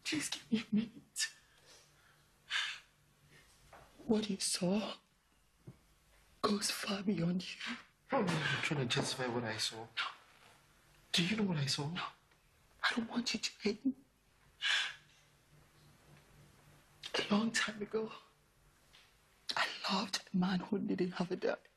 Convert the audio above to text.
Please give me a minute. What you saw goes far beyond you. I'm trying to justify what I saw. No. Do you know what I saw? No. I don't want you to hate me. A long time ago, I loved a man who didn't have a dad.